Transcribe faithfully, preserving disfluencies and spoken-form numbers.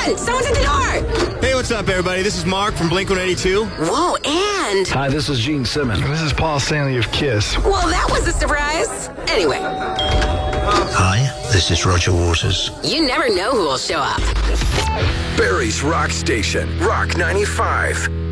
on! Someone's at the door! Hey, what's up, everybody? This is Mark from Blink one eighty-two. Whoa, and... Hi, this is Gene Simmons. This is Paul Stanley of Kiss. Well, that was a surprise. Anyway. Hi, this is Roger Waters. You never know who will show up. Barry's Rock Station, Rock ninety-five.